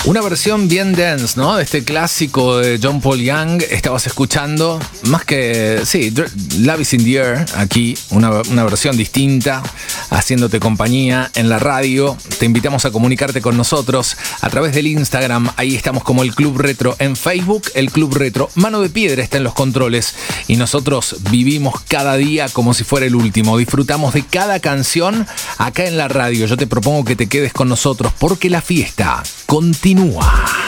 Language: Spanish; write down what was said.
Una versión bien dance, ¿no? De este clásico de John Paul Young. Estabas escuchando, más que, sí, Love is in the Air, aquí, una versión distinta, haciéndote compañía en la radio. Te invitamos a comunicarte con nosotros a través del Instagram. Ahí estamos como el Club Retro en Facebook, el Club Retro. Mano de Piedra está en los controles y nosotros vivimos cada día como si fuera el último. Disfrutamos de cada canción acá en la radio. Yo te propongo que te quedes con nosotros porque la fiesta continúa.